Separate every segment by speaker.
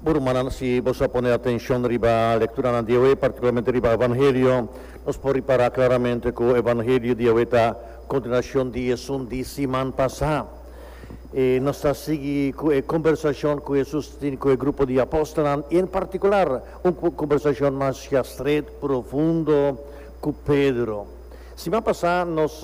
Speaker 1: Burmanan, si você poner atenção riba a leitura de hoje, particularmente riba o Evangelho, nós podemos reparar claramente que o Evangelho de hoje é a continuação de Jesus de semana passada. E nós estamos seguindo a conversação com Jesus com o grupo de apóstolos, em particular, uma conversação mais estreita, profunda, com Pedro. Semana passada, nós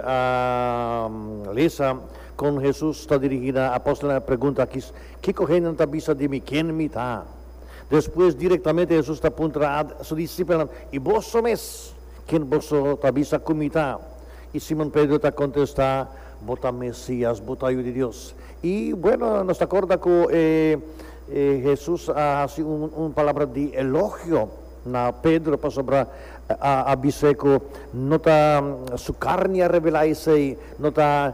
Speaker 1: lemos com Jesus está dirigida a apóstola a pergunta que correndo na vista de mim, quem me está? Depois, diretamente, Jesus está apontando a sua discípula, e vós sois, quem vos está vista como está? E Simão Pedro está contestando, bota Messias, bota o de Deus. E, bueno, nos acorda que Jesus hace uma palavra de elogio na Pedro para sobre a biseco nota su carne a revelarse nota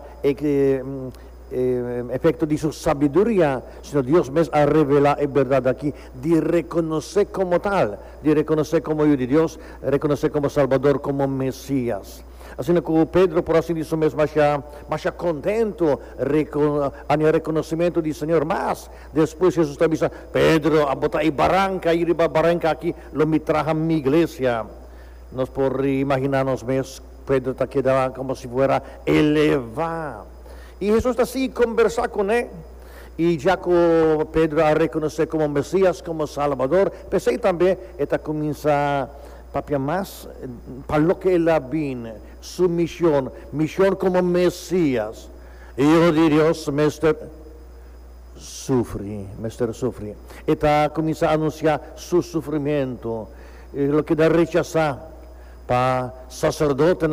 Speaker 1: efecto de su sabiduría, sino Dios mesmo a revelar a verdade aqui, de reconocer como tal, de reconocer como Hijo de Dios, reconocer como Salvador, como Mesías. Assim que Pedro, por assim dizer, mesmo mais contento no reconhecimento do Senhor, mas depois Jesus está dizendo, Pedro, a botar a barranca aqui, lo me traja a minha igreja. Nós podemos imaginar-nos mesmo, Pedro está quedando como se fosse elevado. E Jesus está assim, conversar com ele, e já que Pedro a reconhecer como Messias, como Salvador, pensei também, está começando papia más para lo que él viene, su misión como Mesías. Hijo de Dios, Mestre sufre. Está comienza a anunciar su sufrimiento, lo que da rechazar para sacerdote,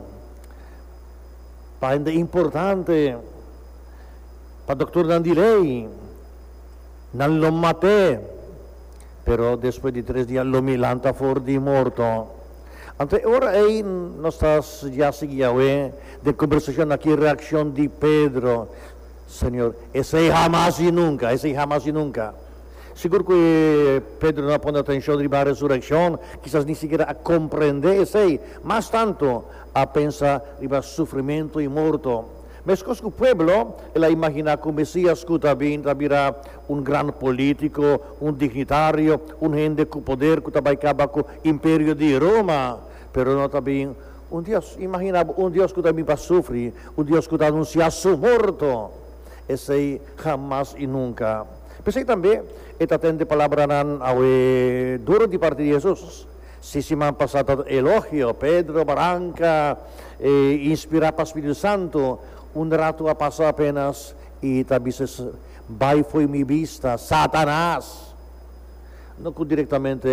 Speaker 1: para gente importante, para doctor de ley, non lo maté. Pero después de 3 días lo milanta fuera de muerto. Ante ahora ahí nos estás ya siguiendo de conversación aquí, reacción de Pedro. Señor, ese jamás y nunca. Seguro que Pedro no pone atención a la resurrección, quizás ni siquiera a comprender ese, más tanto a pensar en el sufrimiento y muerto. Mas que o pueblo, ela imagina que o Messias que virá um grande político, um dignitário, um gente com poder que vai acabar com o Império de Roma. Pero não também um Deus, imaginava um Deus que também vai sofrer, um Deus que vai anunciar seu morto. Esse jamais e nunca. Pensei também, esta tende palavra duro de parte de Jesus. Se semana passada elogio, Pedro, Barranca, inspirar para o Espírito Santo, um rato a passar apenas e talvez vai foi minha vista, Satanás. Não que diretamente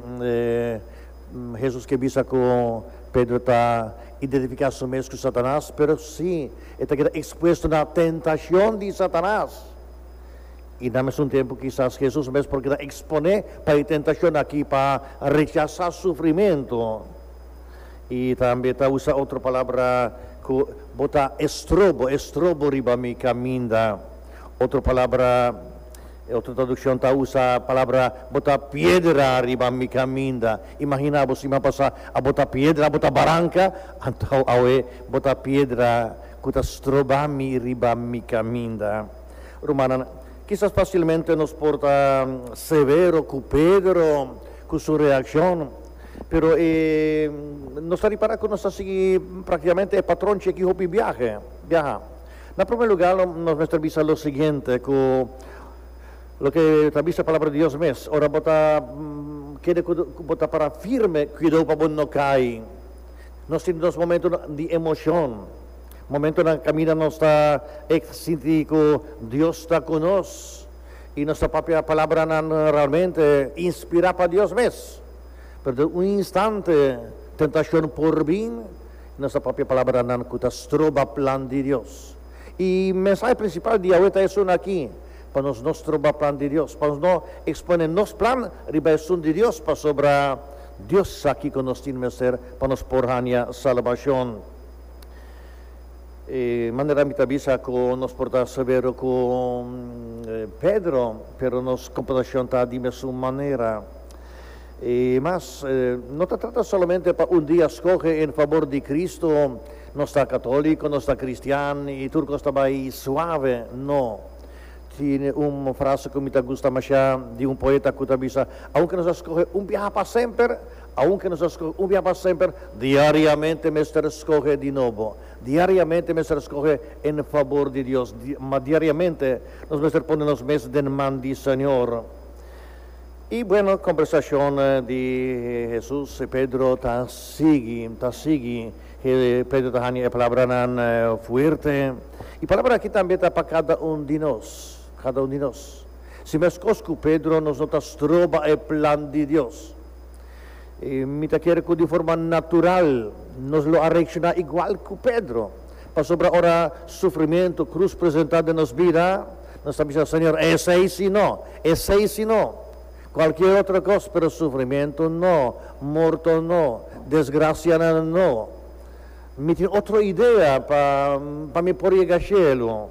Speaker 1: Jesus que visa com Pedro está identificado mesmo com Satanás, mas sim, está exposto na tentação de Satanás. E ao mesmo tempo, quizás Jesus mesmo porque está exponer para a tentação aqui, para rechazar sofrimento. E também está usando outra palavra, bota estrobo riba mi caminda. Outra palavra, outra tradução está usa a palavra bota piedra riba mi caminda. Imaginava se me passar a bota piedra, a bota barranca, então bota piedra, que estroba mi riba mi caminda. Romana, quizás facilmente nos porta severo com Pedro, com sua reação. Pero nos ripara que nos así prácticamente el patrón que hopi viaja. En primer lugar, nos avisa lo siguiente, que lo que avisa la palabra de Dios es, ahora quiere para firme, cuidado para no caer. Nos tenemos momentos de emoción, momentos en el camino nos está que Dios está con nosotros, y nuestra propia palabra realmente inspira para Dios mismo. Pero un instante, tentación por bien, nuestra propia palabra que troba plan de Dios. Y el mensaje principal de ahorita es aquí, para nos troba plan de Dios, para no exponer nos plan, revelación de Dios, para sobre Dios aquí con nos tiene que ser, para nos porhania salvación. Manera mitavisa que nos porta severo con Pedro, pero nos compasión está de mesma manera. Mas no se trata solamente para un día escoge en favor de Cristo, no está católico, no está cristiano y turco está ahí suave, no. tiene una frase que me gusta más de un poeta que dice, aunque nos escoge un viaje para siempre, diariamente me escoge de nuevo. Diariamente me escoge en favor de Dios. Diariamente nos pone los meses de man del Señor. Y bueno, conversación de Jesús y Pedro ta sigue, Pedro ta la palabra fuerte. Y palabra aquí también está para cada uno de nosotros. Si me escojo Pedro, nosotros troba el plan de Dios. Mi te quiere que de forma natural nos lo reacciona igual que Pedro. Para sobre ahora sufrimiento, cruz presentada en nuestra vida, nos está diciendo, Señor, ese y si no. Cualquier otra cosa, pero sufrimiento no, muerto no, desgracia no. Me tiene otra idea para me poder llegar al cielo.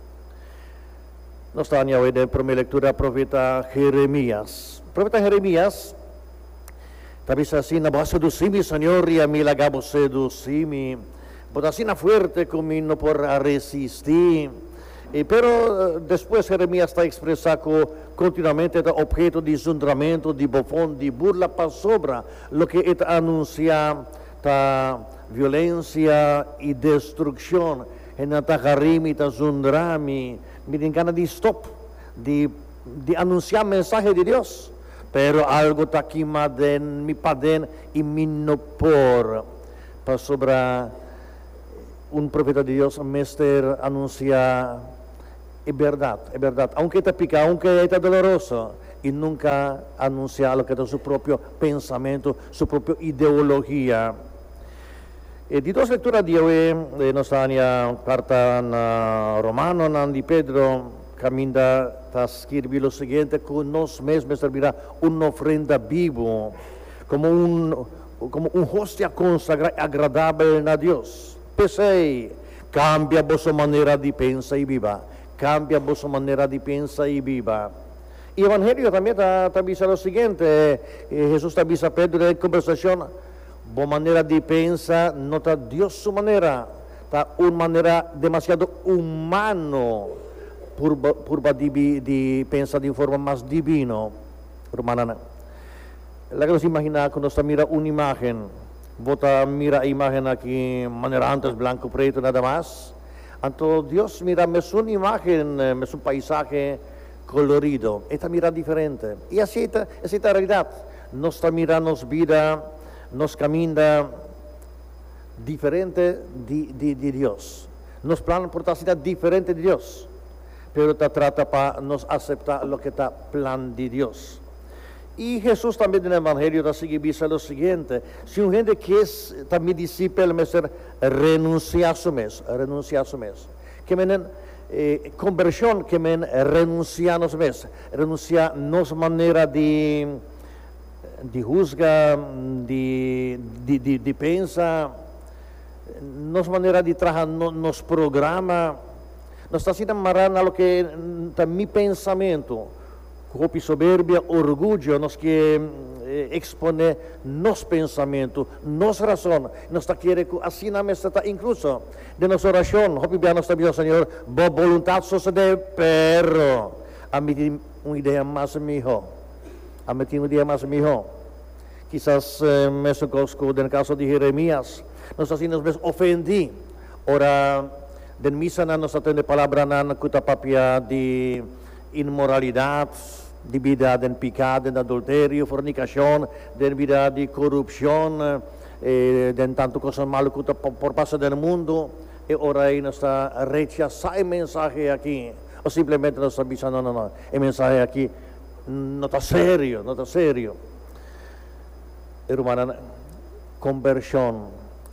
Speaker 1: Nos está hoy de primera lectura profeta Jeremías. Profeta Jeremías, también así, no va a seducirme, Señor, y a mí la acabo seducirme. Pero así no fuerte como no por resistir. Pero después Jeremías está expresando continuamente el objeto de zundramento, de bofón, de burla para sobra lo que anuncia la violencia y destrucción en la tajarimi, ta zundrami, me dan ganas de stop, de anunciar el mensaje de Dios, pero algo está aquí mi paden y mi no por para sobra un profeta de Dios, Mester anuncia es verdad, aunque te pica, aunque está doloroso, y nunca anuncia lo que es su propio pensamiento, su propia ideología. Di dos lecturas di hoy, nos dan carta Romano, di Pedro, caminda a escribir lo siguiente, con nos mismos servirá una ofrenda vivo, como un hostia consagrada agradable a Dios. Pensei, cambia vuestra manera de pensar y viva. Cambia vuestra manera de pensar y viva. Y el Evangelio también te avisa lo siguiente, Jesús te avisa a Pedro en conversación, buena manera de pensar, no está Dios su manera, está una manera demasiado humano, purba de pensar de forma más divina. Hermana, la que nos imagina cuando está mira una imagen, vota mira imagen aquí, manera antes blanco, preto, nada más. Entonces Dios mira, es una imagen, es un paisaje colorido, esta mira diferente. Y así está la realidad. Nuestra mira nos vida, nos camina diferente de Dios. Nos plan por estar diferente de Dios. Pero te trata para nos aceptar lo que está plan de Dios. Y Jesús también en el Evangelio dice lo siguiente, si un gente que es también discípulo, renuncia a su mes, que menen conversión, que men renuncia a su mes, renuncia nos manera de juzgar, de pensar, nos manera de trabajar, nos programa, nos está haciendo amarrar a lo que está mi pensamiento. Copia soberbia, orgullo, nos que expone nos pensamiento, nos razón, nos quiere así na mesa incluso de nuestra oración, copia nos está Señor, voluntad sucede, pero a mí una idea más mijo, quizás me conozco en el caso de Jeremías, nos así nos ofendí, ahora de misa nos atende palabra na kuta papia de inmoralidad, de vida de pecado, de adulterio, fornicación, de vida de corrupción, de tanto cosas malas que por pasar del mundo, y ahora ahí nos está rechazando el mensaje aquí, o simplemente nos está avisando, no, el mensaje aquí no está serio. Hermana, conversión,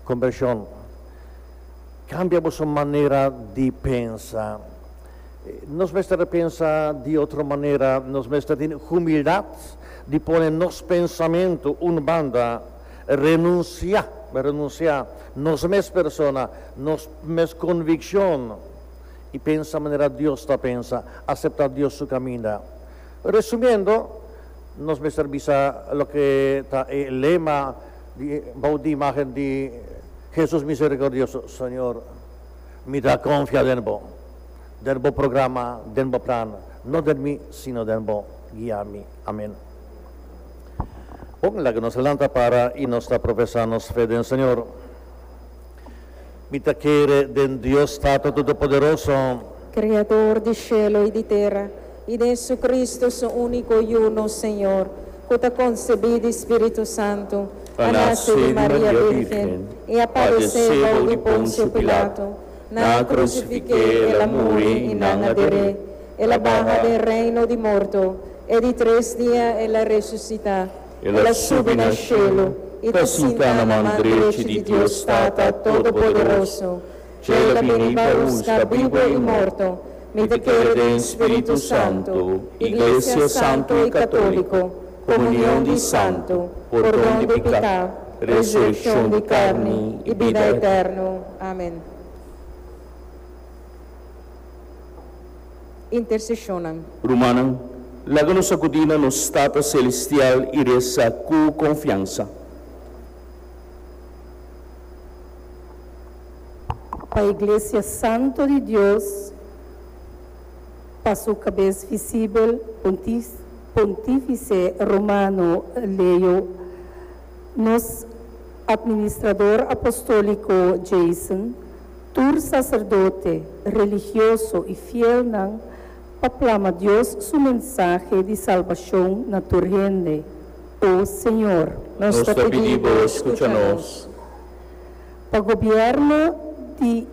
Speaker 1: cambia vuestra manera de pensar. Nos mestre pensa de otra manera, nos mestre tiene humildad de poner nos pensamiento una banda, renunciar, nos mes persona, nos mes convicción y pensa manera Dios está pensa, acepta Dios su camino. Resumiendo, nos mestre visa lo que está el lema de imagen de Jesús misericordioso, Señor, me da confianza en vos. den bo programa, den bo plan, no den mi, sino den bo guiami. Amen. Pongan la que nos adelanta para y nos profesamos fe del Señor. Mitachere den Dios Stato Todopoderoso,
Speaker 2: Creador di cielo e di terra, y de Jesucristo su único y uno Señor, cuta concebidi Espíritu Santo, a nace de María Virgen, y apareceu de Poncio Pilato, na crucifique, ela muri e não adere, ela barra del reino di morto, e di 3 dias ela ressuscita, ela sube na cielo, e descenda na mão direita de Deus Tata Todo-Poderoso, ela veniva buscar vivo e morto, medicare del Espíritu Santo, Iglesia Santo e Católico, comunión de santo, perdón de pecado, resurrección de carne y vida eterna. Amén. Intercessionem.
Speaker 3: Romanan, láganos sacudina no Estado celestial e reza com confiança.
Speaker 4: A Iglesia Santo de Dios, para su cabeça visível, Pontífice Romano Leo, nos administrador apostólico Jason, tur sacerdote religioso e fiel nan, proclama Deus su mensaje de salvação na tua gente. Oh Senhor,
Speaker 3: Nos te pedimos, escucha-nos.
Speaker 4: para o governo de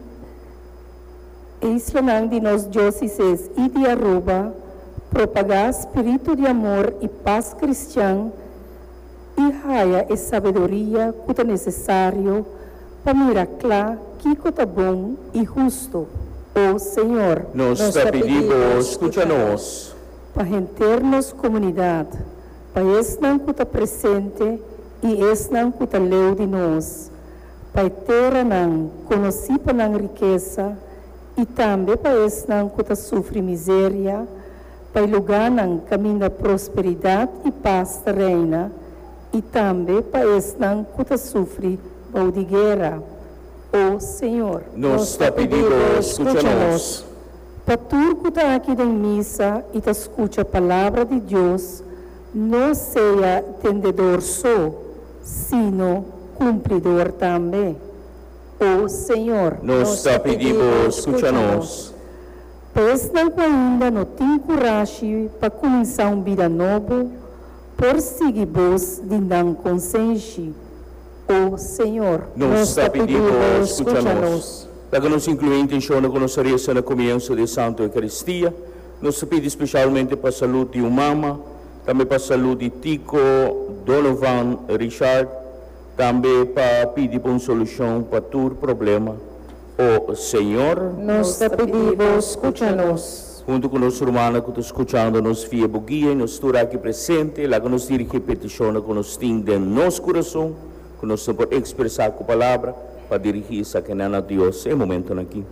Speaker 4: Isla de nos dióceses e de Aruba, propagar espírito de amor e paz cristã e raia e sabedoria que é necessário para miraclar que é bom e justo. Oh Senhor,
Speaker 3: Nos te pedimos, escucha-nos.
Speaker 4: para renternos comunidade, para esnan que está presente e esnan que está leu de nós, para terra não conhecer para riqueza e também para esnan que está sofre miséria, para lugar não caminho da prosperidade e paz terrena e também para esnan que está sofre de guerra. Oh Senhor,
Speaker 3: Nos te pedimos, escucha-nos.
Speaker 4: para tu que está aqui em missa e te escuta a palavra de Deus, não seja entendedor só, sino cumpridor também. Oh Senhor,
Speaker 3: Nos te pedimos, escucha-nos.
Speaker 4: pois não ainda não tem coragem para começar vida nova, por seguir vos de não consciente. Oh Senhor,
Speaker 3: Nos te pedimos, escucha-nos. Láganos incluir intenção de conocer essa na comienzo de Santa Eucaristia. Nos te pede especialmente para a saúde de mama, também para a saúde de Tico, Donovan, Richard, também para pedir uma solução para todo problema. Oh Senhor,
Speaker 2: Nos te pedimos, escucha-nos.
Speaker 3: junto com nosso irmão que está escutando, nos via guia e nos estura aqui presente, lá que nos dirige petição que nos tem de nosso coração, que nos pode expressar com a palavra, para dirigir-se a quem é a Deus, em momento aqui.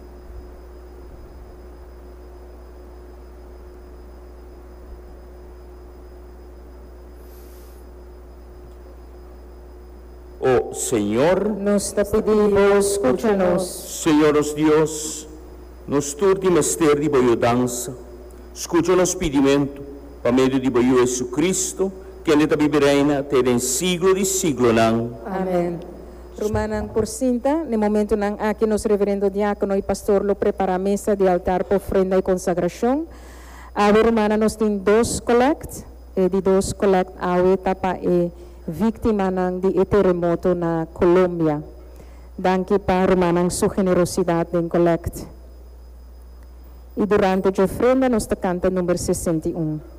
Speaker 3: Oh Senhor,
Speaker 2: Nos te pedimos, escucha-nos.
Speaker 3: Senhor os Deus, nos turdi mestre de boa dança, escuta o nosso pedimento, para meio de boa Jesus Cristo, que ele está viverá até em siglo de siglo não.
Speaker 2: Amén. Romanan por cinta, no momento nang aqui nos reverendo diácono e pastor lo prepara a mesa de altar por ofrenda e consagração. A romana nos tem 2 collect, e de 2 collect a etapa e víctima nang de terremoto na Colômbia. Danke pa romanang su generosidade em collect. E durante a ofrenda nos canta número 61.